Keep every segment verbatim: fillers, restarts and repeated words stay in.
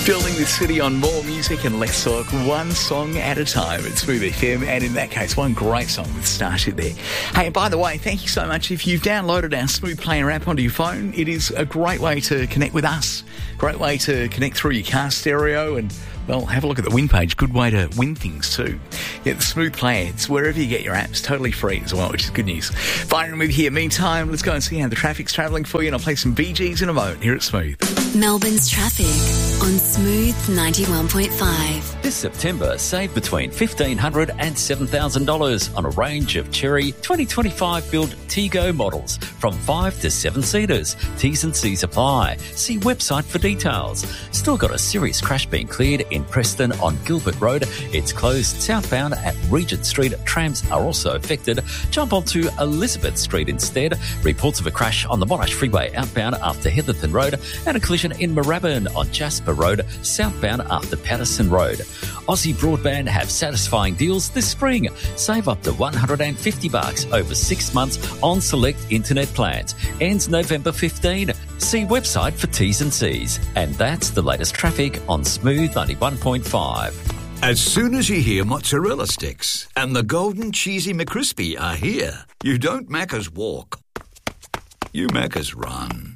Building the city on more music and less talk, one song at a time at Smooth F M, and in that case, one great song with Starship there. Hey, and by the way, thank you so much if you've downloaded our Smooth Player app onto your phone. It is a great way to connect with us, great way to connect through your car stereo, and, well, have a look at the win page. Good way to win things too. Yeah, the Smooth Player, it's wherever you get your apps, totally free as well, which is good news. Firing with you here. Meantime, let's go and see how the traffic's travelling for you, and I'll play some Bee Gees in a moment here at Smooth. Melbourne's traffic on Smooth ninety-one point five. This September, save between fifteen hundred dollars and seven thousand dollars on a range of Chery twenty twenty-five build Tego models from five to seven seaters. T's and C's apply. See website for details. Still got a serious crash being cleared in Preston on Gilbert Road. It's closed southbound at Regent Street. Trams are also affected. Jump onto Elizabeth Street instead. Reports of a crash on the Monash Freeway outbound after Heatherton Road, and a collision in Moorabbin on Jasper Road southbound after Patterson Road. Aussie Broadband have satisfying deals this spring. Save up to one hundred fifty bucks over six months on select internet plans. Ends November fifteenth. See website for T's and C's. And that's the latest traffic on Smooth ninety-one point five. As soon as you hear mozzarella sticks and the golden cheesy McCrispy are here, you don't Macca's walk. You Macca's run.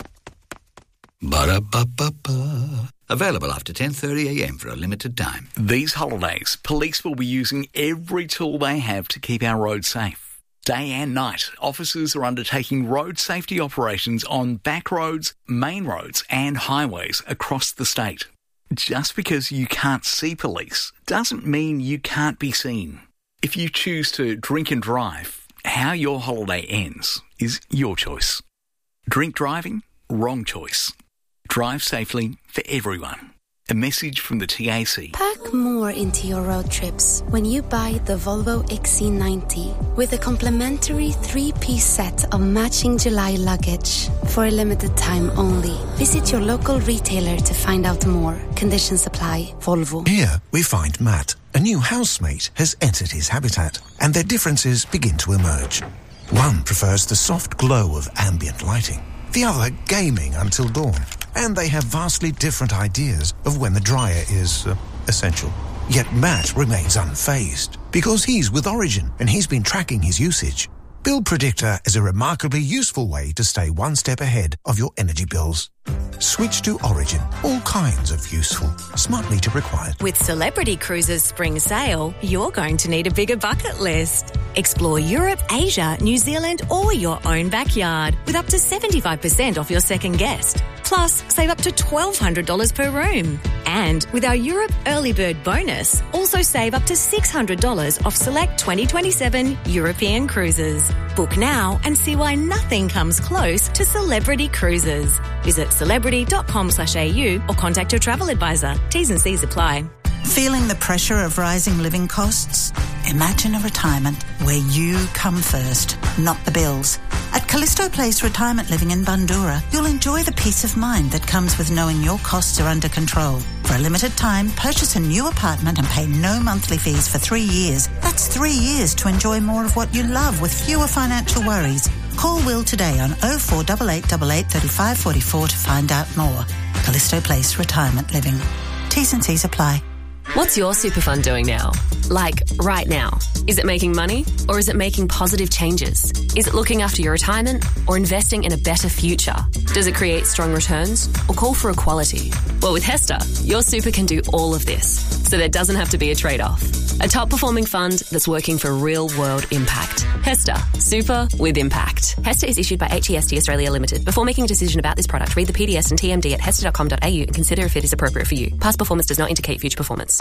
Ba-da-ba-ba-ba. Available after ten thirty a m for a limited time. These holidays, police will be using every tool they have to keep our roads safe. Day and night, officers are undertaking road safety operations on back roads, main roads and highways across the state. Just because you can't see police doesn't mean you can't be seen. If you choose to drink and drive, how your holiday ends is your choice. Drink driving? Wrong choice. Drive safely for everyone. A message from the T A C. Pack more into your road trips when you buy the Volvo X C ninety with a complimentary three-piece set of matching July luggage for a limited time only. Visit your local retailer to find out more. Conditions apply. Volvo. Here we find Matt. A new housemate has entered his habitat, and their differences begin to emerge. One prefers the soft glow of ambient lighting. The other gaming until dawn. And they have vastly different ideas of when the dryer is uh, essential. Yet Matt remains unfazed because he's with Origin and he's been tracking his usage. Bill Predictor is a remarkably useful way to stay one step ahead of your energy bills. Switch to Origin. All kinds of useful. Smart meter required. With Celebrity Cruises Spring Sale, you're going to need a bigger bucket list. Explore Europe, Asia, New Zealand or your own backyard with up to seventy-five percent off your second guest. Plus, save up to twelve hundred dollars per room. And with our Europe Early Bird bonus, also save up to six hundred dollars off select twenty twenty-seven European cruises. Book now and see why nothing comes close to Celebrity Cruises. Visit celebrity.com slash au or contact your travel advisor. T's and C's apply. Feeling the pressure of rising living costs? Imagine a retirement where you come first, not the bills. At Callisto Place Retirement Living in Bundoora, you'll enjoy the peace of mind that comes with knowing your costs are under control. For a limited time, purchase a new apartment and pay no monthly fees for three years. That's three years to enjoy more of what you love with fewer financial worries. Call Will today on oh four eight eight eight eight, three five four four to find out more. Callisto Place Retirement Living. T's and C's apply. What's your super fund doing now? Like, right now. Is it making money or is it making positive changes? Is it looking after your retirement or investing in a better future? Does it create strong returns or call for equality? Well, with Hester, your super can do all of this, so there doesn't have to be a trade-off. A top-performing fund that's working for real-world impact. Hester, super with impact. Hester is issued by H E S T Australia Limited. Before making a decision about this product, read the P D S and T M D at hester dot com dot a u and consider if it is appropriate for you. Past performance does not indicate future performance.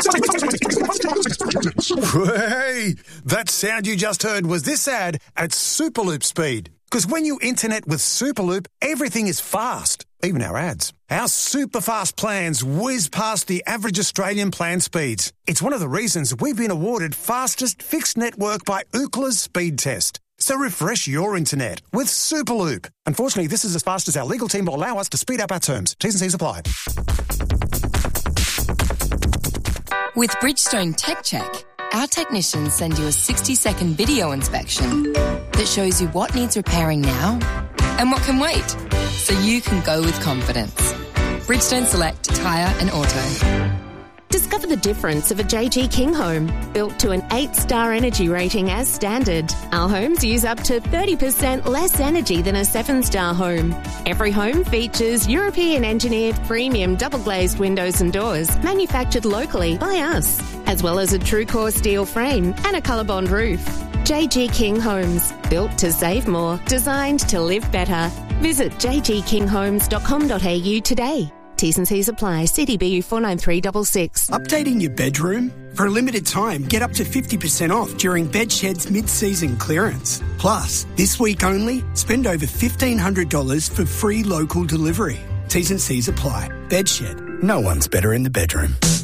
Hey, that sound you just heard was this ad at Superloop speed. Because when you internet with Superloop, everything is fast, even our ads. Our super fast plans whiz past the average Australian plan speeds. It's one of the reasons we've been awarded fastest fixed network by Ookla's speed test. So refresh your internet with Superloop. Unfortunately, this is as fast as our legal team will allow us to speed up our terms. T's and C's apply. With Bridgestone Tech Check, our technicians send you a sixty-second video inspection that shows you what needs repairing now and what can wait, so you can go with confidence. Bridgestone Select Tyre and Auto. Discover the difference of a J G King home, built to an eight-star energy rating as standard. Our homes use up to thirty percent less energy than a seven-star home. Every home features European-engineered premium double-glazed windows and doors, manufactured locally by us, as well as a TrueCore steel frame and a ColourBond roof. J G King Homes, built to save more, designed to live better. Visit j g king homes dot com dot a u today. T's and C's apply. C D B U four nine three six six. Updating your bedroom? For a limited time, get up to fifty percent off during Bedshed's mid-season clearance. Plus, this week only, spend over fifteen hundred dollars for free local delivery. T's and C's apply. Bedshed. No one's better in the bedroom.